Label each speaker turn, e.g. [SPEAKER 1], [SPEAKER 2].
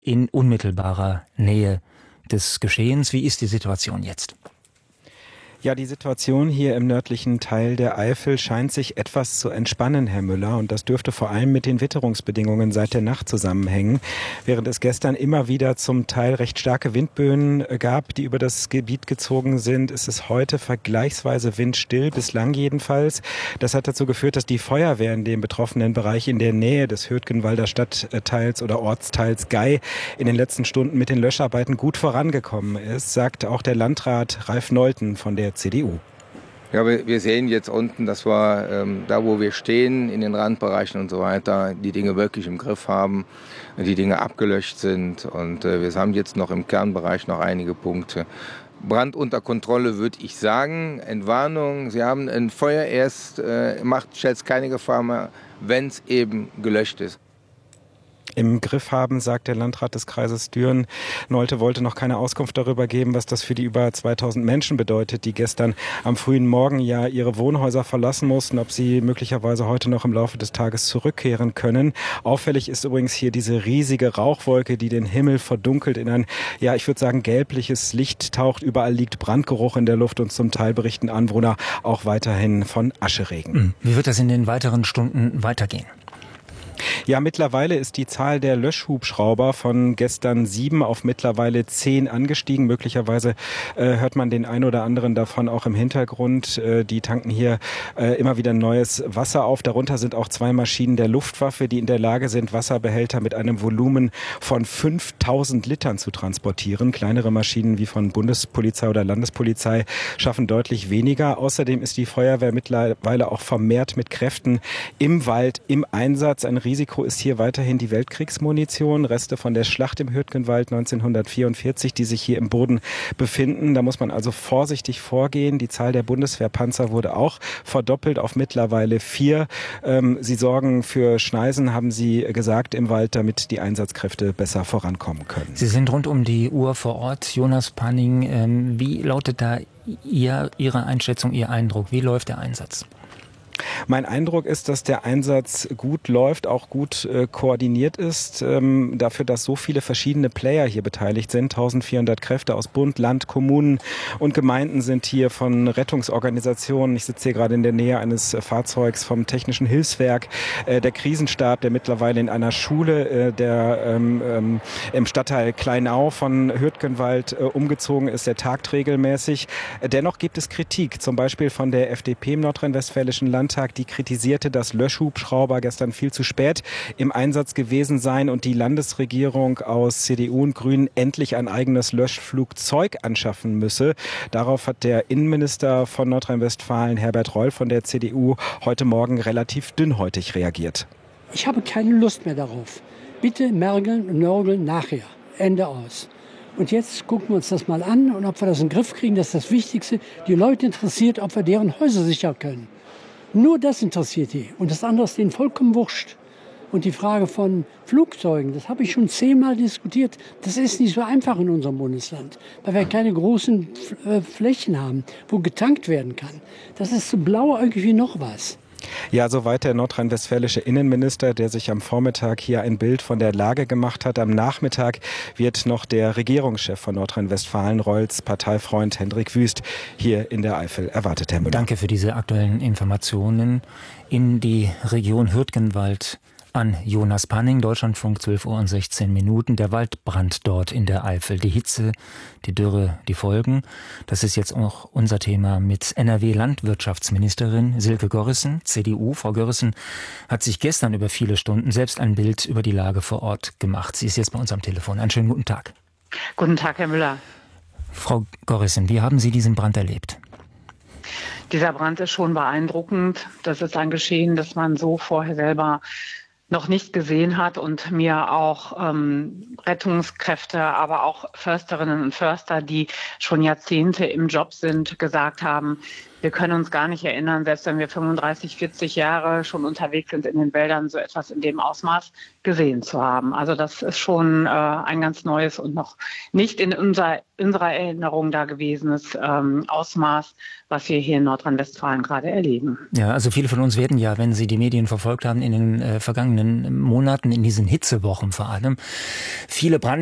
[SPEAKER 1] in unmittelbarer Nähe des Geschehens. Wie ist die Situation jetzt?
[SPEAKER 2] Ja, die Situation hier im nördlichen Teil der Eifel scheint sich etwas zu entspannen, Herr Müller. Und das dürfte vor allem mit den Witterungsbedingungen seit der Nacht zusammenhängen. Während es gestern immer wieder zum Teil recht starke Windböen gab, die über das Gebiet gezogen sind, ist es heute vergleichsweise windstill, bislang jedenfalls. Das hat dazu geführt, dass die Feuerwehr in dem betroffenen Bereich in der Nähe des Hürtgenwalder Stadtteils oder Ortsteils Gei in den letzten Stunden mit den Löscharbeiten gut vorangekommen ist, sagt auch der Landrat Ralf Nolten von der CDU.
[SPEAKER 3] Ja, wir sehen jetzt unten, dass wir da, wo wir stehen, in den Randbereichen und so weiter, die Dinge wirklich im Griff haben, die Dinge abgelöscht sind. Und wir haben jetzt noch im Kernbereich noch einige Punkte. Brand unter Kontrolle, würde ich sagen. Entwarnung, Sie haben ein Feuer erst, stellt es keine Gefahr mehr, wenn es eben gelöscht ist.
[SPEAKER 2] Im Griff haben, sagt der Landrat des Kreises Düren. Nolte wollte noch keine Auskunft darüber geben, was das für die über 2000 Menschen bedeutet, die gestern am frühen Morgen ja ihre Wohnhäuser verlassen mussten, ob sie möglicherweise heute noch im Laufe des Tages zurückkehren können. Auffällig ist übrigens hier diese riesige Rauchwolke, die den Himmel verdunkelt in ein, ja, ich würde sagen, gelbliches Licht taucht. Überall liegt Brandgeruch in der Luft und zum Teil berichten Anwohner auch weiterhin von Ascheregen.
[SPEAKER 1] Wie wird das in den weiteren Stunden weitergehen?
[SPEAKER 2] Ja, mittlerweile ist die Zahl der Löschhubschrauber von gestern 7 auf mittlerweile 10 angestiegen. Möglicherweise hört man den ein oder anderen davon auch im Hintergrund. Die tanken hier immer wieder neues Wasser auf. Darunter sind auch 2 Maschinen der Luftwaffe, die in der Lage sind, Wasserbehälter mit einem Volumen von 5000 Litern zu transportieren. Kleinere Maschinen wie von Bundespolizei oder Landespolizei schaffen deutlich weniger. Außerdem ist die Feuerwehr mittlerweile auch vermehrt mit Kräften im Wald im Einsatz. Ein Risiko ist hier weiterhin die Weltkriegsmunition, Reste von der Schlacht im Hürtgenwald 1944, die sich hier im Boden befinden. Da muss man also vorsichtig vorgehen. Die Zahl der Bundeswehrpanzer wurde auch verdoppelt auf mittlerweile 4. Sie sorgen für Schneisen, haben Sie gesagt, im Wald, damit die Einsatzkräfte besser vorankommen können.
[SPEAKER 1] Sie sind rund um die Uhr vor Ort. Jonas Panning, wie lautet da Ihre Einschätzung, Ihr Eindruck? Wie läuft der Einsatz?
[SPEAKER 2] Mein Eindruck ist, dass der Einsatz gut läuft, auch gut koordiniert ist. Dafür, dass so viele verschiedene Player hier beteiligt sind. 1400 Kräfte aus Bund, Land, Kommunen und Gemeinden sind hier, von Rettungsorganisationen. Ich sitze hier gerade in der Nähe eines Fahrzeugs vom Technischen Hilfswerk. Der Krisenstab, der mittlerweile in einer Schule, der im Stadtteil Kleinau von Hürtgenwald umgezogen ist, der tagt regelmäßig. Dennoch gibt es Kritik, zum Beispiel von der FDP im nordrhein-westfälischen Landtag, die kritisierte, dass Löschhubschrauber gestern viel zu spät im Einsatz gewesen seien und die Landesregierung aus CDU und Grünen endlich ein eigenes Löschflugzeug anschaffen müsse. Darauf hat der Innenminister von Nordrhein-Westfalen, Herbert Reul von der CDU, heute Morgen relativ dünnhäutig reagiert.
[SPEAKER 4] Ich habe keine Lust mehr darauf. Bitte mergeln und nörgeln nachher. Ende aus. Und jetzt gucken wir uns das mal an und ob wir das in den Griff kriegen, das ist das Wichtigste. Die Leute interessiert, ob wir deren Häuser sichern können. Nur das interessiert die. Und das andere ist denen vollkommen wurscht. Und die Frage von Flugzeugen, das habe ich schon 10-mal diskutiert. Das ist nicht so einfach in unserem Bundesland, weil wir keine großen Flächen haben, wo getankt werden kann. Das ist so blauäugig wie noch was.
[SPEAKER 2] Ja, soweit der nordrhein-westfälische Innenminister, der sich am Vormittag hier ein Bild von der Lage gemacht hat. Am Nachmittag wird noch der Regierungschef von Nordrhein-Westfalen, Reuls Parteifreund Hendrik Wüst, hier in der Eifel erwartet, Herr Müller.
[SPEAKER 1] Danke für diese aktuellen Informationen in die Region Hürtgenwald. An Jonas Panning, Deutschlandfunk, 12 Uhr und 16 Minuten. Der Waldbrand dort in der Eifel, die Hitze, die Dürre, die Folgen. Das ist jetzt auch unser Thema mit NRW-Landwirtschaftsministerin Silke Görrissen, CDU. Frau Görrissen hat sich gestern über viele Stunden selbst ein Bild über die Lage vor Ort gemacht. Sie ist jetzt bei uns am Telefon. Einen schönen guten Tag.
[SPEAKER 5] Guten Tag, Herr Müller.
[SPEAKER 1] Frau Görrissen, wie haben Sie diesen Brand erlebt?
[SPEAKER 5] Dieser Brand ist schon beeindruckend. Das ist ein Geschehen, das man so vorher selber noch nicht gesehen hat und mir auch Rettungskräfte, aber auch Försterinnen und Förster, die schon Jahrzehnte im Job sind, gesagt haben, wir können uns gar nicht erinnern, selbst wenn wir 35, 40 Jahre schon unterwegs sind in den Wäldern, so etwas in dem Ausmaß gesehen zu haben. Also das ist schon ein ganz neues und noch nicht in unserer Erinnerung da gewesenes Ausmaß, was wir hier in Nordrhein-Westfalen gerade erleben.
[SPEAKER 1] Ja, also viele von uns werden ja, wenn sie die Medien verfolgt haben, in den vergangenen Monaten, in diesen Hitzewochen vor allem, viele